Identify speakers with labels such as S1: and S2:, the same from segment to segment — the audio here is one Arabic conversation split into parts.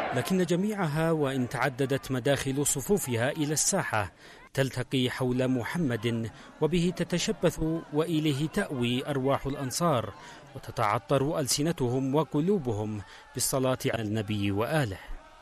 S1: لكن جميعها وإن تعددت مداخل صفوفها إلى الساحة تلتقي حول محمد، وبه تتشبث وإليه تأوي أرواح الأنصار، وتتعطر ألسنتهم وقلوبهم بالصلاة على النبي وآله.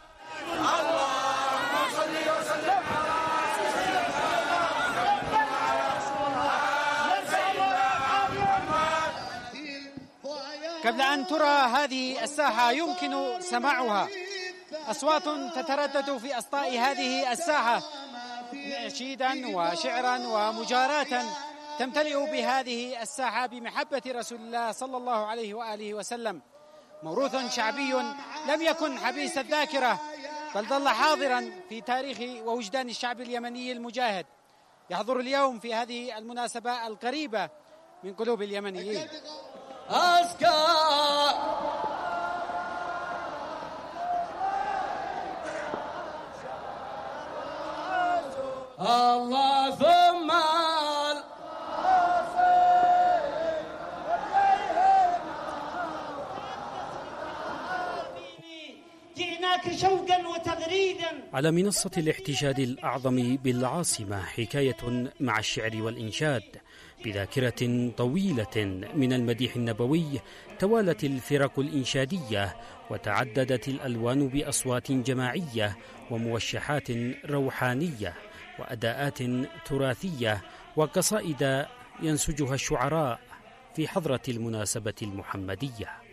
S2: قبل أن ترى هذه الساحة يمكن سماعها، أصوات تتردد في أسطاء هذه الساحة نشيدا وشعرا ومجاراة تمتلئ بهذه الساحة بمحبة رسول الله صلى الله عليه وآله وسلم. موروث شعبي لم يكن حبيس الذاكرة، بل ظل حاضرا في تاريخ ووجدان الشعب اليمني المجاهد، يحضر اليوم في هذه المناسبة القريبة من قلوب اليمنيين.
S3: الله ثم
S4: جئناك شوقا وتغريدا.
S1: على منصة الاحتشاد الأعظم بالعاصمة حكاية مع الشعر والإنشاد بذاكرة طويلة من المديح النبوي. توالت الفرق الإنشادية وتعددت الألوان بأصوات جماعية وموشحات روحانية وأداءات تراثية وقصائد ينسجها الشعراء في حضرة المناسبة المحمدية.